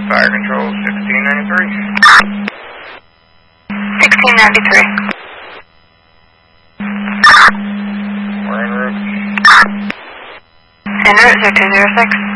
Fire Control 1693. 1693. We're en route. En route 0206.